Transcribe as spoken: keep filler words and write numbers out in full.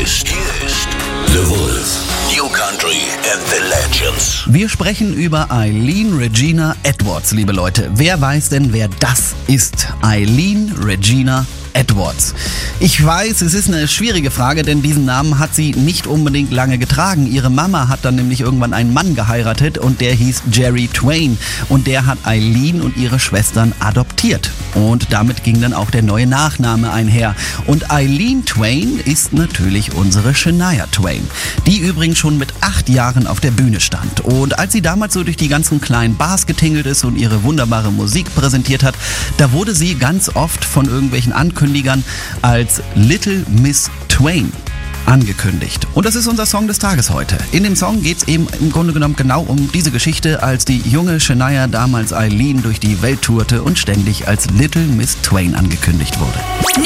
ist, hier ist The Wolf. New Country and the Legends. Wir sprechen über Eileen Regina Edwards, liebe Leute. Wer weiß denn, wer das ist? Eileen Regina Edwards. Ich weiß, es ist eine schwierige Frage, denn diesen Namen hat sie nicht unbedingt lange getragen. Ihre Mama hat dann nämlich irgendwann einen Mann geheiratet und der hieß Jerry Twain. Und der hat Eileen und ihre Schwestern adoptiert. Und damit ging dann auch der neue Nachname einher. Und Eileen Twain ist natürlich unsere Shania Twain, die übrigens schon mit acht Jahren auf der Bühne stand. Und als sie damals so durch die ganzen kleinen Bars getingelt ist und ihre wunderbare Musik präsentiert hat, da wurde sie ganz oft von irgendwelchen Ankündigungen als Little Miss Twain angekündigt. Und das ist unser Song des Tages heute. In dem Song geht es eben im Grunde genommen genau um diese Geschichte, als die junge Shania damals Eileen durch die Welt tourte und ständig als Little Miss Twain angekündigt wurde.